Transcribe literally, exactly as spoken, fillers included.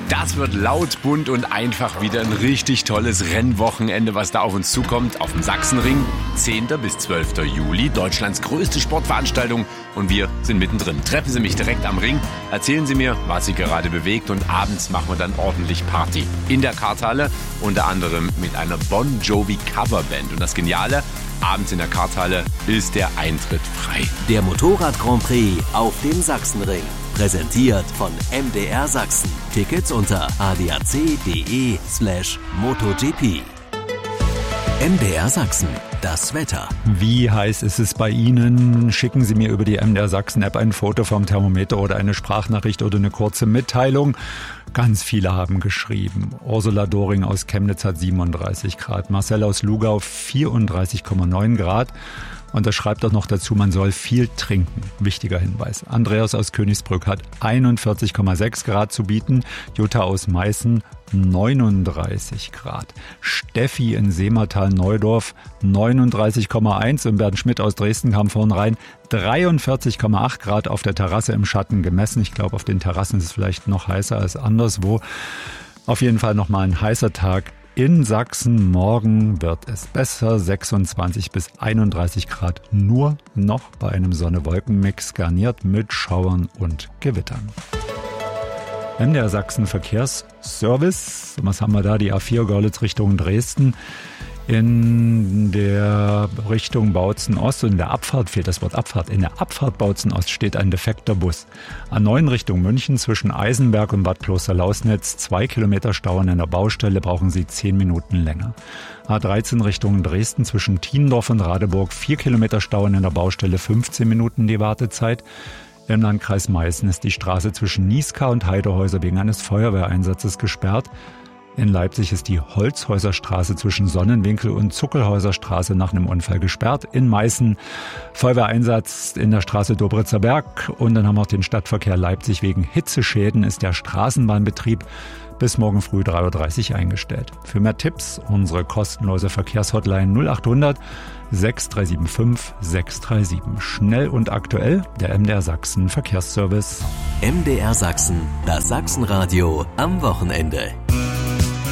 Das wird laut, bunt und einfach wieder ein richtig tolles Rennwochenende, was da auf uns zukommt. Auf dem Sachsenring, zehnten bis zwölften Juli, Deutschlands größte Sportveranstaltung. Und wir sind mittendrin. Treffen Sie mich direkt am Ring, erzählen Sie mir, was Sie gerade bewegt. Und abends machen wir dann ordentlich Party. In der Karthalle, unter anderem mit einer Bon Jovi Coverband. Und das Geniale, abends in der Karthalle ist der Eintritt frei. Der Motorrad Grand Prix auf dem Sachsenring. Präsentiert von M D R Sachsen. Tickets unter adac.de slash MotoGP. M D R Sachsen. Das Wetter. Wie heiß ist es bei Ihnen? Schicken Sie mir über die M D R Sachsen App ein Foto vom Thermometer oder eine Sprachnachricht oder eine kurze Mitteilung. Ganz viele haben geschrieben. Ursula Doring aus Chemnitz hat siebenunddreißig Grad. Marcel aus Lugau vierunddreißig Komma neun Grad. Und er schreibt auch noch dazu, man soll viel trinken. Wichtiger Hinweis. Andreas aus Königsbrück hat einundvierzig Komma sechs Grad zu bieten. Jutta aus Meißen neununddreißig Grad. Steffi in Seemertal-Neudorf neununddreißig Komma eins. Und Bernd Schmidt aus Dresden kam vorhin rein. dreiundvierzig Komma acht Grad auf der Terrasse im Schatten gemessen. Ich glaube, auf den Terrassen ist es vielleicht noch heißer als anderswo. Auf jeden Fall nochmal ein heißer Tag. In Sachsen morgen wird es besser, sechsundzwanzig bis einunddreißig Grad, nur noch bei einem Sonne-Wolken-Mix, garniert mit Schauern und Gewittern. M D R Sachsen Verkehrsservice, was haben wir da? Die A vier Görlitz Richtung Dresden. In der Richtung Bautzen Ost und in der Abfahrt fehlt das Wort Abfahrt. In der Abfahrt Bautzen Ost steht ein defekter Bus. A neun Richtung München zwischen Eisenberg und Bad Kloster-Lausnitz. Zwei Kilometer Stau an einer Baustelle, brauchen Sie zehn Minuten länger. A dreizehn Richtung Dresden zwischen Tiendorf und Radeburg. Vier Kilometer Stau an einer Baustelle, fünfzehn Minuten die Wartezeit. Im Landkreis Meißen ist die Straße zwischen Nieská und Heidehäuser wegen eines Feuerwehreinsatzes gesperrt. In Leipzig ist die Holzhäuserstraße zwischen Sonnenwinkel und Zuckelhäuserstraße nach einem Unfall gesperrt. In Meißen Feuerwehreinsatz in der Straße Dobritzer Berg. Und dann haben wir auch den Stadtverkehr Leipzig. Wegen Hitzeschäden ist der Straßenbahnbetrieb bis morgen früh drei Uhr dreißig eingestellt. Für mehr Tipps unsere kostenlose Verkehrshotline null acht hundert sechs drei sieben fünf sechs drei sieben. Schnell und aktuell der M D R Sachsen Verkehrsservice. M D R Sachsen, das Sachsenradio am Wochenende.